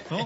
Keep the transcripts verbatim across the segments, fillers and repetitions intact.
¿no?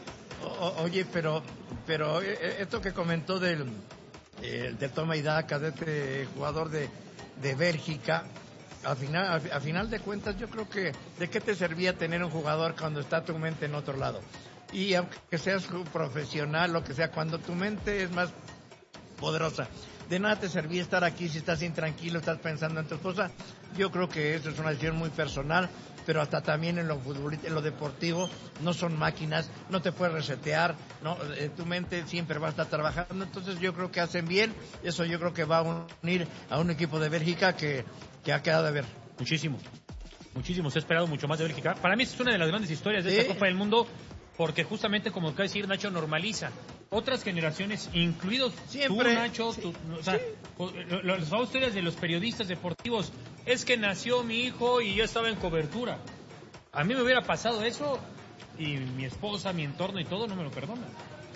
O, oye, pero pero esto que comentó del, eh, del toma y daca, de este jugador de, de Bélgica, al final, al, al final de cuentas yo creo que ¿de qué te servía tener un jugador cuando está tu mente en otro lado? Y aunque seas profesional, lo que sea, cuando tu mente es más poderosa, de nada te servía estar aquí si estás intranquilo, estás pensando en tu esposa. Yo creo que eso es una decisión muy personal, pero hasta también en lo futbolístico, en lo deportivo, no son máquinas, no te puedes resetear, no, eh, tu mente siempre va a estar trabajando. Entonces yo creo que hacen bien, eso yo creo que va a unir a un equipo de Bélgica que, que ha quedado de ver. Muchísimo, muchísimo, se ha esperado mucho más de Bélgica. Para mí es una de las grandes historias de ¿Sí? esta Copa del Mundo, porque justamente, como acaba de decir Nacho, normaliza otras generaciones, incluidos Siempre. tú, Nacho, Sí, tú, o sea, sí. las famosas historias de los periodistas deportivos, es que nació mi hijo y yo estaba en cobertura. A mí me hubiera pasado eso y mi esposa, mi entorno y todo no me lo perdonan.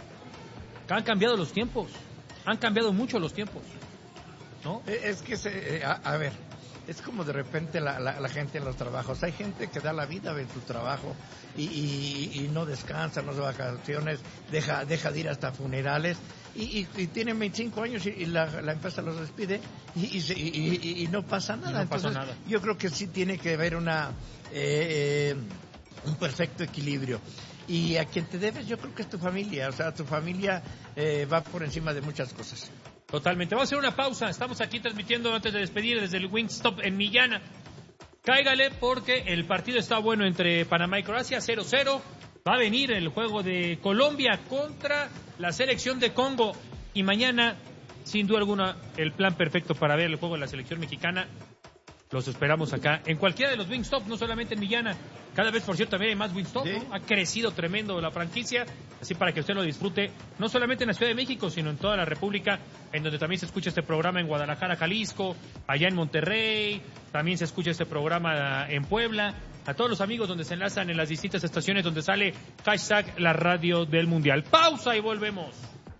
Han cambiado los tiempos, han cambiado mucho los tiempos, ¿no? Es que, se, a, a ver, es como de repente la, la, la gente en los trabajos. Hay gente que da la vida en su trabajo y, y, y no descansa, no se va a vacaciones, deja, deja de ir hasta funerales y, y, y tienen veinticinco años y, y la, la empresa los despide y, y, y, y, y no pasa nada. No Entonces, pasa nada. Yo creo que sí tiene que haber una eh, eh, un perfecto equilibrio. Y a quien te debes, yo creo que es tu familia. O sea, tu familia eh, va por encima de muchas cosas. Totalmente. Vamos a hacer una pausa. Estamos aquí transmitiendo antes de despedir desde el Wingstop en Millana. Cáigale porque el partido está bueno entre Panamá y Croacia, cero cero. Va a venir el juego de Colombia contra la selección de Congo. Y mañana, sin duda alguna, el plan perfecto para ver el juego de la selección mexicana. Los esperamos acá en cualquiera de los Wingstop, no solamente en Millana. Cada vez, por cierto, también hay más Wingstop, ¿sí? ¿No? Ha crecido tremendo la franquicia, así para que usted lo disfrute, no solamente en la Ciudad de México, sino en toda la República, en donde también se escucha este programa en Guadalajara, Jalisco, allá en Monterrey, también se escucha este programa en Puebla. A todos los amigos donde se enlazan en las distintas estaciones donde sale hashtag la radio del mundial. Pausa y volvemos.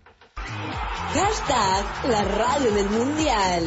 Hashtag la radio del mundial.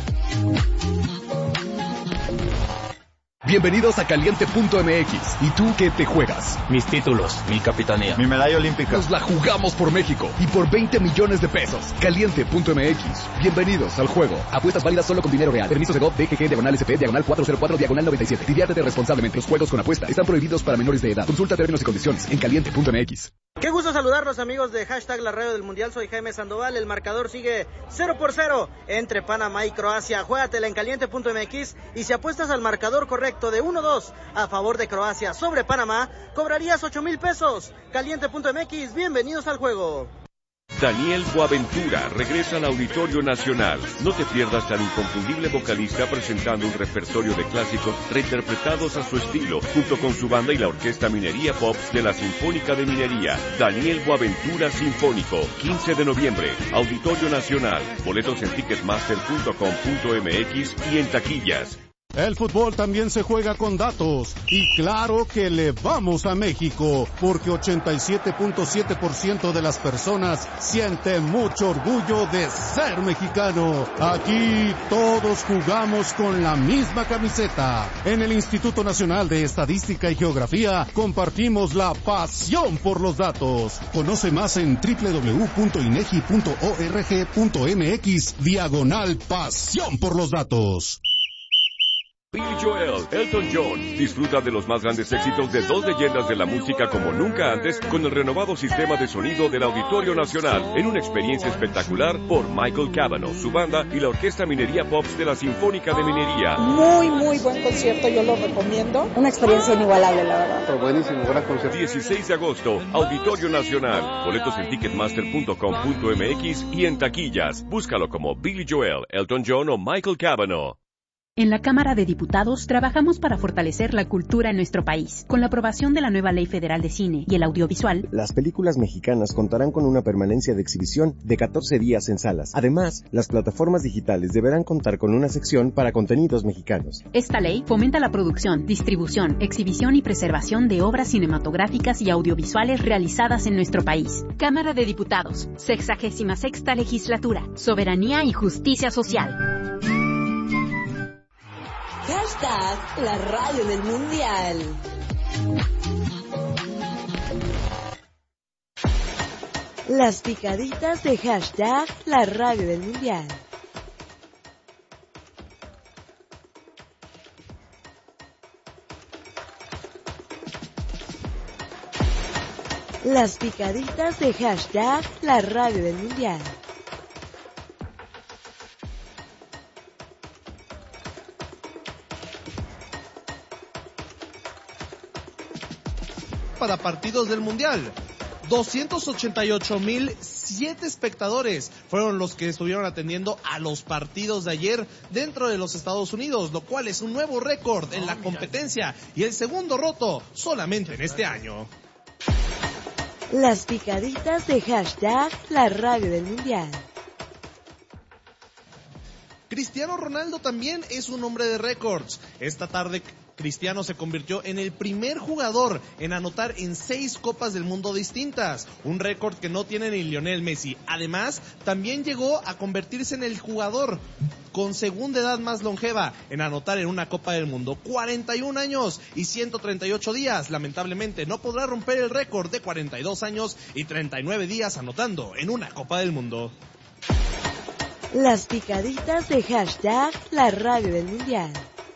Bienvenidos a Caliente punto M X. ¿Y tú qué te juegas? Mis títulos, mi capitanía, mi medalla olímpica. Nos la jugamos por México y por veinte millones de pesos. Caliente punto M X. Bienvenidos al juego. Apuestas válidas solo con dinero real. Permisos de G O V, D G G, diagonal S P, diagonal cuatro cero cuatro, diagonal noventa y siete. Diviértete responsablemente. Los juegos con apuesta están prohibidos para menores de edad. Consulta términos y condiciones en Caliente punto M X. Qué gusto saludarlos, amigos de hashtag la radio del mundial. Soy Jaime Sandoval. El marcador sigue cero por cero entre Panamá y Croacia. Juégatela en Caliente punto M X y si apuestas al marcador correcto de uno dos a favor de Croacia sobre Panamá, cobrarías ocho mil pesos. Caliente punto M X, bienvenidos al juego. Daniel Boaventura regresa al Auditorio Nacional. No te pierdas al inconfundible vocalista presentando un repertorio de clásicos reinterpretados a su estilo, junto con su banda y la Orquesta Minería Pop de la Sinfónica de Minería. Daniel Boaventura Sinfónico, quince de noviembre, Auditorio Nacional. Boletos en ticketmaster punto com punto M X y en taquillas. El fútbol también se juega con datos y claro que le vamos a México porque ochenta y siete punto siete por ciento de las personas sienten mucho orgullo de ser mexicano. Aquí todos jugamos con la misma camiseta. En el Instituto Nacional de Estadística y Geografía compartimos la pasión por los datos. Conoce más en doble u doble u doble u punto inegi punto org punto m x diagonal pasión por los datos. Billy Joel, Elton John, disfruta de los más grandes éxitos de dos leyendas de la música como nunca antes con el renovado sistema de sonido del Auditorio Nacional en una experiencia espectacular por Michael Cavanaugh, su banda y la Orquesta Minería Pops de la Sinfónica de Minería. Muy, muy buen concierto, yo lo recomiendo. Una experiencia inigualable, la verdad. Pero buenísimo, gran concierto. dieciséis de agosto, Auditorio Nacional. Boletos en ticketmaster punto com punto m x y en taquillas. Búscalo como Billy Joel, Elton John o Michael Cavanaugh. En la Cámara de Diputados trabajamos para fortalecer la cultura en nuestro país. Con la aprobación de la nueva Ley Federal de Cine y el Audiovisual, las películas mexicanas contarán con una permanencia de exhibición de catorce días en salas. Además, las plataformas digitales deberán contar con una sección para contenidos mexicanos. Esta ley fomenta la producción, distribución, exhibición y preservación de obras cinematográficas y audiovisuales realizadas en nuestro país. Cámara de Diputados, sexagésima sexta Legislatura, Soberanía y Justicia Social. Hashtag la radio del mundial. Las picaditas de hashtag la radio del mundial. Las picaditas de hashtag la radio del mundial. Para partidos del mundial, doscientos ochenta y ocho mil siete espectadores fueron los que estuvieron atendiendo a los partidos de ayer dentro de los Estados Unidos, lo cual es un nuevo récord en la competencia y el segundo roto solamente en este año. Las picaditas de hashtag la radio del mundial. Cristiano Ronaldo también es un hombre de récords. Esta tarde Cristiano se convirtió en el primer jugador en anotar en seis Copas del Mundo distintas, un récord que no tiene ni Lionel Messi. Además, también llegó a convertirse en el jugador con segunda edad más longeva en anotar en una Copa del Mundo. cuarenta y un años y ciento treinta y ocho días. Lamentablemente no podrá romper el récord de cuarenta y dos años y treinta y nueve días anotando en una Copa del Mundo. Las picaditas de hashtag la radio del mundial.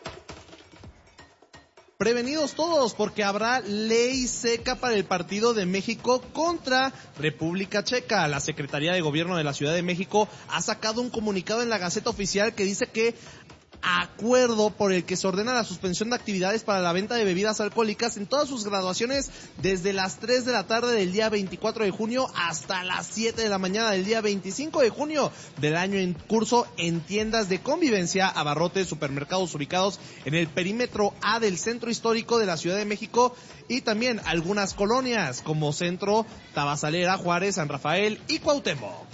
Prevenidos todos, porque habrá ley seca para el partido de México contra República Checa. La Secretaría de Gobierno de la Ciudad de México ha sacado un comunicado en la Gaceta Oficial que dice que acuerdo por el que se ordena la suspensión de actividades para la venta de bebidas alcohólicas en todas sus graduaciones desde las tres de la tarde del día veinticuatro de junio hasta las siete de la mañana del día veinticinco de junio del año en curso en tiendas de convivencia, abarrotes, supermercados ubicados en el perímetro A del centro histórico de la Ciudad de México y también algunas colonias como Centro, Tabacalera, Juárez, San Rafael y Cuauhtémoc.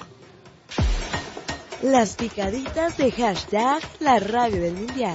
Las picaditas de hashtag la radio del mundial.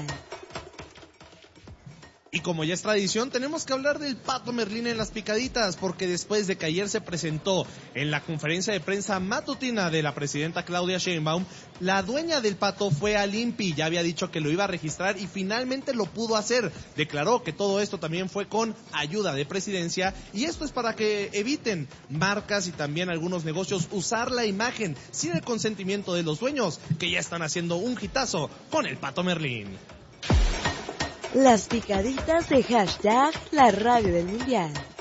Y como ya es tradición, tenemos que hablar del Pato Merlín en las picaditas, porque después de que ayer se presentó en la conferencia de prensa matutina de la presidenta Claudia Sheinbaum, la dueña del Pato fue al I N P I, ya había dicho que lo iba a registrar y finalmente lo pudo hacer. Declaró que todo esto también fue con ayuda de Presidencia y esto es para que eviten marcas y también algunos negocios usar la imagen sin el consentimiento de los dueños, que ya están haciendo un hitazo con el Pato Merlín. Las picaditas de hashtag la radio del mundial.